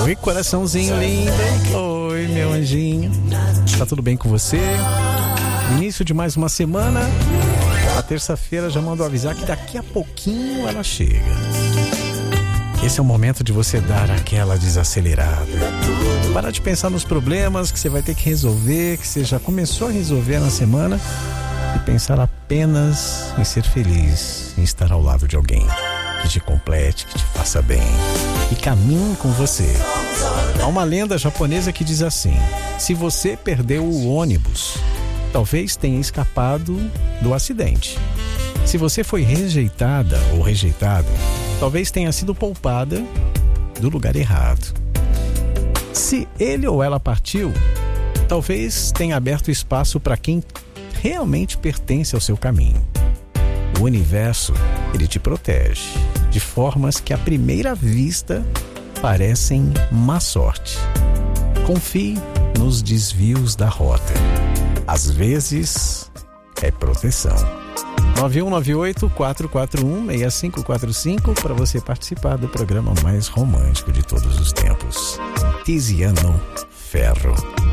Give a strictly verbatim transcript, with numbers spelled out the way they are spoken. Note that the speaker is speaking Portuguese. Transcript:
Oi, coraçãozinho lindo. Oi, meu anjinho. Tá tudo bem com você? Início de mais uma semana. A terça-feira já mandou avisar que daqui a pouquinho ela chega. Esse é o momento de você dar aquela desacelerada. Parar de pensar nos problemas que você vai ter que resolver, que você já começou a resolver na semana, e pensar apenas em ser feliz, em estar ao lado de alguém que te complete, que te faça bem e caminhe com você. Há uma lenda japonesa que diz assim: se você perdeu o ônibus, talvez tenha escapado do acidente. Se você foi rejeitada ou rejeitado, talvez tenha sido poupada do lugar errado. Se ele ou ela partiu, talvez tenha aberto espaço para quem realmente pertence ao seu caminho. O universo, ele te protege de formas que à primeira vista parecem má sorte. Confie nos desvios da rota. Às vezes é proteção. nove um nove oito, quatro quatro um, seis cinco quatro cinco para você participar do programa mais romântico de todos os tempos. Tiziano Ferro.